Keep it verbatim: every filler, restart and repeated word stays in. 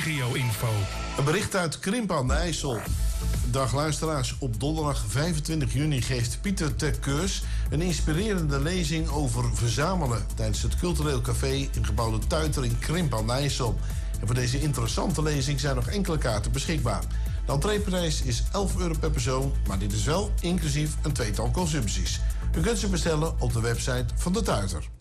regio-info. Een bericht uit Krimpen aan de IJssel. Dag luisteraars, op donderdag vijfentwintig juni geeft Pieter ter Keurs een inspirerende lezing over verzamelen tijdens het Cultureel Café in gebouw De Tuiter in Krimpen aan de IJssel. En voor deze interessante lezing zijn nog enkele kaarten beschikbaar. De entreeprijs is elf euro per persoon, maar dit is wel inclusief een tweetal consumpties. U kunt ze bestellen op de website van De Tuiter.